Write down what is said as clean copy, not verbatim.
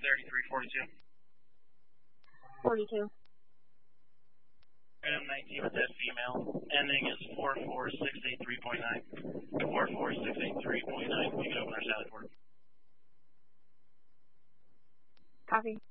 3342. 42. Item 19 with that female. Ending is 44683.9. 44683.9. We can open our Sally Port. Copy.